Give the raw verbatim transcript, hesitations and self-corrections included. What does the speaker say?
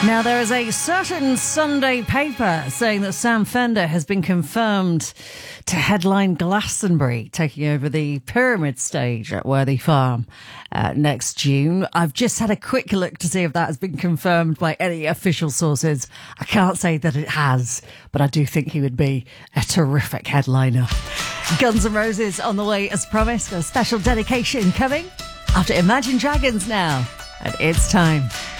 Now, there is a certain Sunday paper saying that Sam Fender has been confirmed to headline Glastonbury, taking over the Pyramid stage at Worthy Farm uh, next June. I've just had a quick look to see if that has been confirmed by any official sources. I can't say that it has, but I do think he would be a terrific headliner. Guns N' Roses on the way as promised. A special dedication coming after Imagine Dragons now. And it's time